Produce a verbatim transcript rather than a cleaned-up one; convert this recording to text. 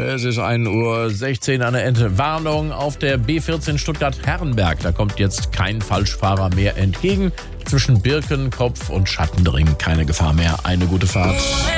Es ist ein Uhr sechzehn, eine Entwarnung auf der B vierzehn Stuttgart-Herrenberg. Da kommt jetzt kein Falschfahrer mehr entgegen. Zwischen Birkenkopf und Schattendring keine Gefahr mehr. Eine gute Fahrt.